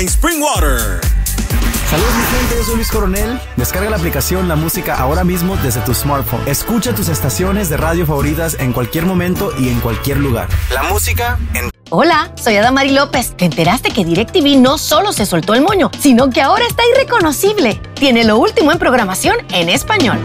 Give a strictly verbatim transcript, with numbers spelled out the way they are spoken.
Springwater. Saludos mi gente, yo soy Luis Coronel. Descarga la aplicación La Música ahora mismo desde tu smartphone. Escucha tus estaciones de radio favoritas en cualquier momento y en cualquier lugar. La música en... Hola, soy Adamari López. ¿Te enteraste que DirecTV no solo se soltó el moño, sino que ahora está irreconocible? Tiene lo último en programación en español.